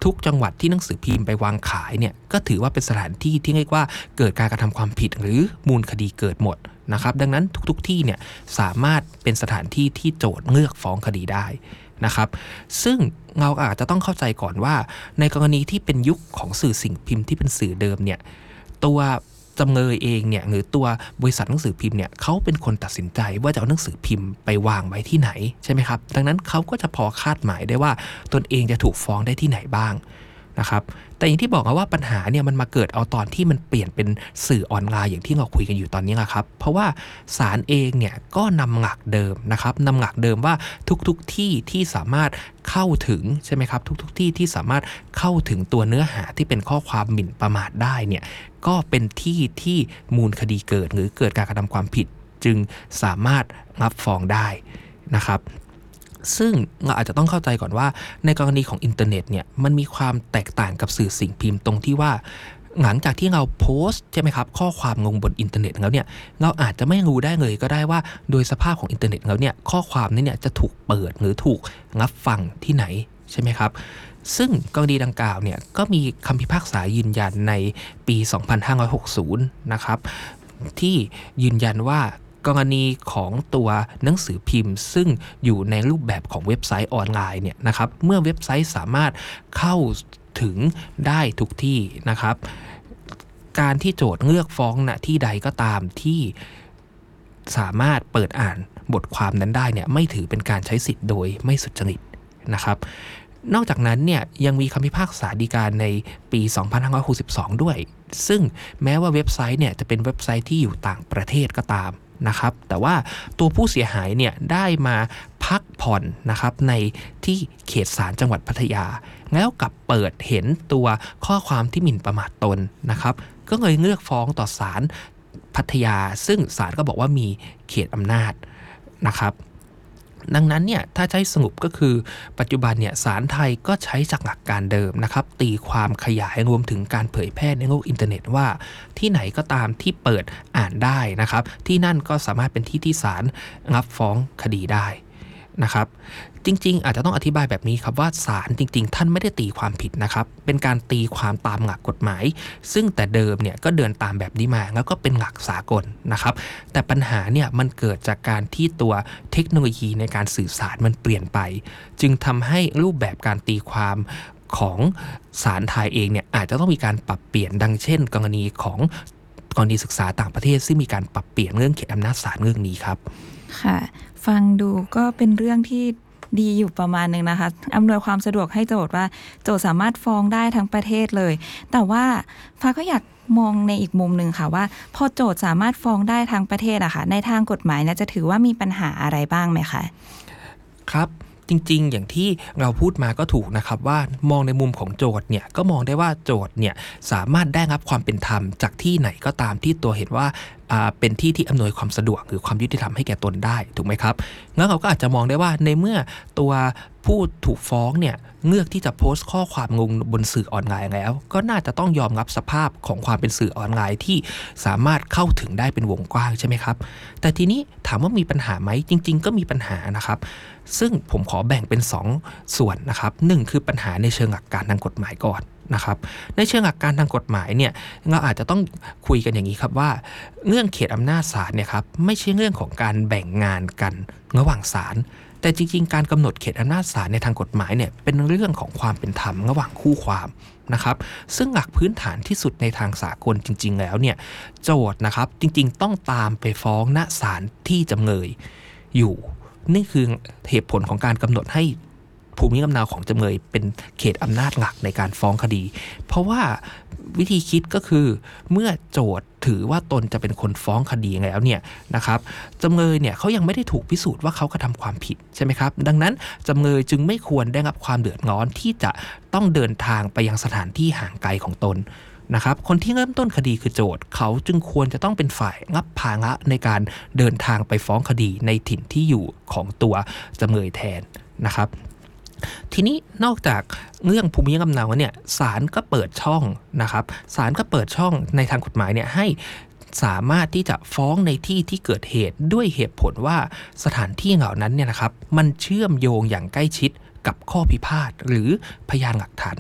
ทุกจังหวัดที่หนังสือพิมพ์ไปวางขายเนี่ยก็ถือว่าเป็นสถานที่ที่เรียกว่าเกิดการกระทำความผิดหรือมูลคดีเกิดหมดนะครับดังนั้นทุกที่เนี่ยสามารถเป็นสถานที่ที่โจทก์เลือกฟ้องคดีได้นะครับซึ่งเราอาจจะต้องเข้าใจก่อนว่าในกรณีที่เป็นยุคของสื่อสิ่งพิมพ์ที่เป็นสื่อเดิมเนี่ยตัวจำเลยเองเนี่ยหรือตัวบริษัทหนังสือพิมพ์เนี่ยเขาเป็นคนตัดสินใจว่าจะเอาหนังสือพิมพ์ไปวางไว้ที่ไหนใช่ไหมครับดังนั้นเขาก็จะพอคาดหมายได้ว่าตนเองจะถูกฟ้องได้ที่ไหนบ้างนะครับแต่อย่างที่บอกว่าปัญหาเนี่ยมันมาเกิดเอาตอนที่มันเปลี่ยนเป็นสื่อออนไลน์อย่างที่เราคุยกันอยู่ตอนนี้แหละครับเพราะว่าศาลเองเนี่ยก็นำหลักเดิมนะครับนำหลักเดิมว่าทุกที่ที่สามารถเข้าถึงใช่ไหมครับทุกที่ที่สามารถเข้าถึงตัวเนื้อหาที่เป็นข้อความหมิ่นประมาทได้เนี่ยก็เป็นที่ที่มูลคดีเกิดหรือเกิดการกระทำความผิดจึงสามารถรับฟ้องได้นะครับซึ่งเราอาจจะต้องเข้าใจก่อนว่าในกรณีของอินเทอร์เน็ตเนี่ยมันมีความแตกต่างกับสื่อสิ่งพิมพ์ตรงที่ว่าหลังจากที่เราโพสต์ใช่ไหมครับข้อความลงบนอินเทอร์เน็ตแล้วเนี่ยเราอาจจะไม่รู้ได้เลยก็ได้ว่าโดยสภาพของอินเทอร์เน็ตแล้วเนี่ยข้อความนี้เนี่ยจะถูกเปิดหรือถูกรับฟังที่ไหนใช่ไหมครับซึ่งกรณีดังกล่าวเนี่ยก็มีคำพิพากษายืนยันในปี 2560 นะครับที่ยืนยันว่ากรณีของตัวหนังสือพิมพ์ซึ่งอยู่ในรูปแบบของเว็บไซต์ออนไลน์เนี่ยนะครับเมื่อเว็บไซต์สามารถเข้าถึงได้ทุกที่นะครับการที่โจทก์เลือกฟ้องณที่ใดก็ตามที่สามารถเปิดอ่านบทความนั้นได้เนี่ยไม่ถือเป็นการใช้สิทธิ์โดยไม่สุจริตนะครับนอกจากนั้นเนี่ยยังมีคำพิพากษาฎีกาในปี 2562 ด้วยซึ่งแม้ว่าเว็บไซต์เนี่ยจะเป็นเว็บไซต์ที่อยู่ต่างประเทศก็ตามนะครับแต่ว่าตัวผู้เสียหายเนี่ยได้มาพักผ่อนนะครับในที่เขตศาลจังหวัดพัทยาแล้วกลับเปิดเห็นตัวข้อความที่หมิ่นประมาทตนนะครับก็เลยเลือกฟ้องต่อศาลพัทยาซึ่งศาลก็บอกว่ามีเขตอำนาจนะครับดังนั้นเนี่ยถ้าใช้สรุปก็คือปัจจุบันเนี่ยศาลไทยก็ใช้จากหลักการเดิมนะครับตีความขยายรวมถึงการเผยแพร่ในโลกอินเทอร์เน็ตว่าที่ไหนก็ตามที่เปิดอ่านได้นะครับที่นั่นก็สามารถเป็นที่ที่ศาลรับฟ้องคดีได้นะครับจริงๆอาจจะต้องอธิบายแบบนี้ครับว่าศาลจริงๆท่านไม่ได้ตีความผิดนะครับเป็นการตีความตามหลักกฎหมายซึ่งแต่เดิมเนี่ยก็เดินตามแบบนี้มาแล้วก็เป็นหลักสากลนะครับแต่ปัญหาเนี่ยมันเกิดจากการที่ตัวเทคโนโลยีในการสื่อสารมันเปลี่ยนไปจึงทำให้รูปแบบการตีความของศาลไทยเองเนี่ยอาจจะต้องมีการปรับเปลี่ยนดังเช่นกรณีศึกษาต่างประเทศซึ่งมีการปรับเปลี่ยนเรื่องเขตอำนาจศาลเรื่องนี้ครับค่ะฟังดูก็เป็นเรื่องที่ดีอยู่ประมาณนึงนะคะอำนวยความสะดวกให้โจทก์ว่าโจทก์สามารถฟ้องได้ทั้งประเทศเลยแต่ว่าฟ้าก็อยากมองในอีกมุมนึงค่ะว่าพอโจทก์สามารถฟ้องได้ทั้งประเทศอะค่ะในทางกฎหมายเนี่ยจะถือว่ามีปัญหาอะไรบ้างไหมคะครับจริงๆอย่างที่เราพูดมาก็ถูกนะครับว่ามองในมุมของโจทก์เนี่ยก็มองได้ว่าโจทก์เนี่ยสามารถได้รับความเป็นธรรมจากที่ไหนก็ตามที่ตัวเห็นว่าเป็นที่ที่อำนวยความสะดวกหรือความยุติธรรมให้แก่ตนได้ถูกไหมครับงั้นเราก็อาจจะมองได้ว่าในเมื่อตัวผู้ถูกฟ้องเนี่ยเลือกที่จะโพสต์ข้อความลงบนสื่อออนไลน์แล้วก็น่าจะต้องยอมรับสภาพของความเป็นสื่อออนไลน์ที่สามารถเข้าถึงได้เป็นวงกว้างใช่ไหมครับแต่ทีนี้ถามว่ามีปัญหาไหมจริงๆก็มีปัญหานะครับซึ่งผมขอแบ่งเป็น2ส่วนนะครับ1คือปัญหาในเชิงหลักการทางกฎหมายก่อนนะครับในเชิงหลักการทางกฎหมายเนี่ยเราอาจจะต้องคุยกันอย่างนี้ครับว่าเรื่องเขตอำนาจศาลเนี่ยครับไม่ใช่เรื่องของการแบ่งงานกันระหว่างศาลแต่จริงๆการกำหนดเขตอำนาจศาลในทางกฎหมายเนี่ยเป็นเรื่องของความเป็นธรรมระหว่างคู่ความนะครับซึ่งหลักพื้นฐานที่สุดในทางสากลจริงๆแล้วเนี่ยโจทก์นะครับจริงๆต้องตามไปฟ้องณศาลที่จำเลยอยู่นี่คือเหตุผลของการกำหนดให้ภูมิลำเนาของจำเลยเป็นเขตอำนาจหลักในการฟ้องคดีเพราะว่าวิธีคิดก็คือเมื่อโจทก์ถือว่าตนจะเป็นคนฟ้องคดีแล้วเนี่ยนะครับจำเลยเนี่ยเขายังไม่ได้ถูกพิสูจน์ว่าเขากระทำความผิดใช่ไหมครับดังนั้นจำเลยจึงไม่ควรได้รับความเดือดร้อนที่จะต้องเดินทางไปยังสถานที่ห่างไกลของตนนะครับคนที่เริ่มต้นคดีคือโจทก์เขาจึงควรจะต้องเป็นฝ่ายรับภาระในการเดินทางไปฟ้องคดีในถิ่นที่อยู่ของตัวจำเลยแทนนะครับทีนี้นอกจากเรื่องภูมิลำเนาเนี่ยศาลก็เปิดช่องนะครับศาลก็เปิดช่องในทางกฎหมายเนี่ยให้สามารถที่จะฟ้องในที่ที่เกิดเหตุด้วยเหตุผลว่าสถานที่เหล่านั้นเนี่ยนะครับมันเชื่อมโยงอย่างใกล้ชิดกับข้อพิพาทหรือพยานหลักฐาน